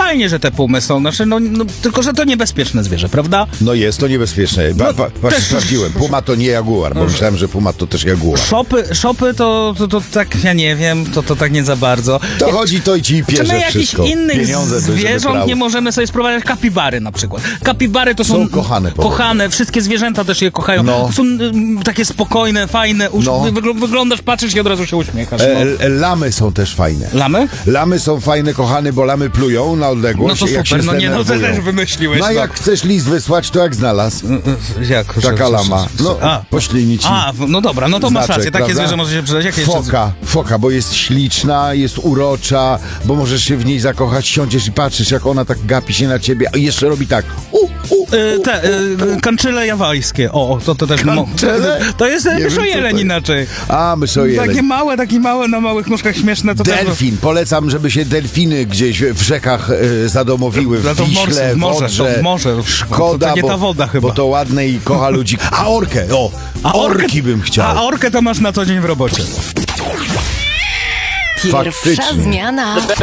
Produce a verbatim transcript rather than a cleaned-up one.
fajnie, że te pumy są, znaczy, no, no tylko, że to niebezpieczne zwierzę, prawda? No jest to niebezpieczne. Ba, No, ba, właśnie też- sprawdziłem. Puma to nie jaguar, bo myślałem, że puma to też jaguar. Szopy, szopy to, to, to tak, ja nie wiem, to, to tak nie za bardzo. To chodzi to i ci Czy my pierze jakichś wszystko. innych Pieniądze to, żeby zwierząt brał. nie możemy sobie sprowadzać? Kapibary na przykład. Kapibary to są, Są kochane podobno. kochane, wszystkie zwierzęta też je kochają. No. Są mm, takie spokojne, fajne, uż, No. wygl- wyglądasz, patrzysz i od razu się uśmiechasz. E, No. e, lamy są też fajne. Lamy? Lamy są fajne, kochane, bo lamy plują na No odległość. to jak super, się no nie, no to zdenerwują. też wymyśliłeś. No a no. jak chcesz list wysłać, to jak znalazł? Jak? Że- Taka że- lama. że- No, a. poślini ci. A, w- no dobra, no to masz znaczek, rację, takie prawda? zwierzę może się przydać. Jakie jeszcze? Foka, foka, bo jest śliczna, jest urocza, bo możesz się w niej zakochać, siądziesz i patrzysz, jak ona tak gapi się na ciebie, a jeszcze robi tak. U, u, Y, te, y, kanczyle jawajskie. O, o, to, to też... mo- Kanczyle? To jest Nie wiem, co myszojeleń to jest. inaczej. A, myszojeleń. Takie małe, takie małe, na małych nóżkach śmieszne. To też... Delfin. Polecam, żeby się delfiny gdzieś w rzekach e, zadomowiły, No w to w morzu, Wiśle, w morze, Wodrze. to w morze. Szkoda, To nie bo, ta woda chyba. bo to ładne i kocha ludzi. A orkę, o, A orkę- orki bym chciał. A orkę to masz na co dzień w robocie. Pierwsza Faktycznie. zmiana.